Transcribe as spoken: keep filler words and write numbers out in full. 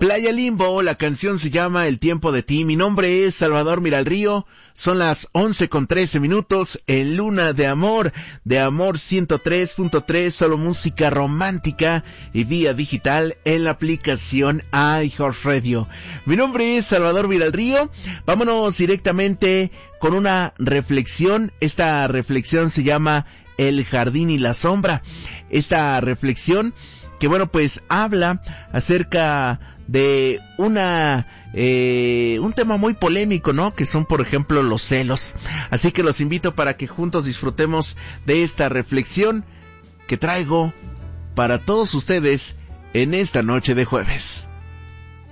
Playa Limbo, la canción se llama El tiempo de ti. Mi nombre es Salvador Miralrío. Son las once con trece minutos en Luna de Amor, de Amor ciento tres punto tres, solo música romántica y vía digital en la aplicación iHeartRadio. Mi nombre es Salvador Miralrío. Vámonos directamente con una reflexión. Esta reflexión se llama El jardín y la sombra. Esta reflexión que bueno pues habla acerca de una eh, un tema muy polémico, ¿no? Que son por ejemplo los celos. Así que los invito para que juntos disfrutemos de esta reflexión que traigo para todos ustedes en esta noche de jueves.